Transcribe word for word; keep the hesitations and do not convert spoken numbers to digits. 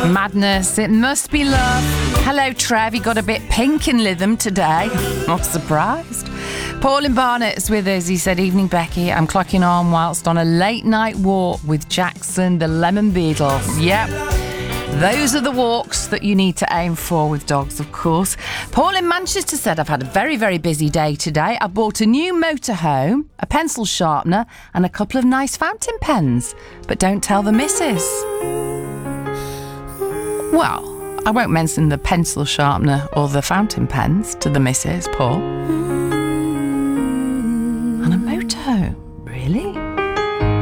Madness, it must be love. Hello, Trev, you got a bit pink in rhythm today. Not surprised. Paul Barnett is with us. He said, evening, Becky. I'm clocking on whilst on a late night walk with Jackson the Lemon Beetle. Yep. Those are the walks that you need to aim for with dogs, of course. Paul in Manchester said, I've had a very, very busy day today. I bought a new motorhome, a pencil sharpener and a couple of nice fountain pens. But don't tell the missus. Well, I won't mention the pencil sharpener or the fountain pens to the missus, Paul. And a motorhome, really?